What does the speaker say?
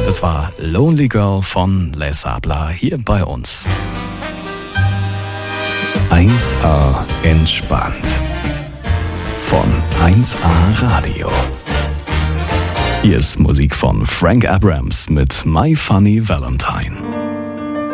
Das war Lonely Girl von Les Abla hier bei uns. 1A entspannt. Von 1A Radio. Hier ist Musik von Frank Abrams mit My Funny Valentine.